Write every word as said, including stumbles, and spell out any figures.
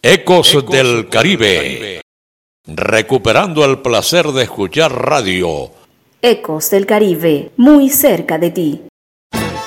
Ecos del Caribe. Recuperando el placer de escuchar radio. Ecos del Caribe, muy cerca de ti.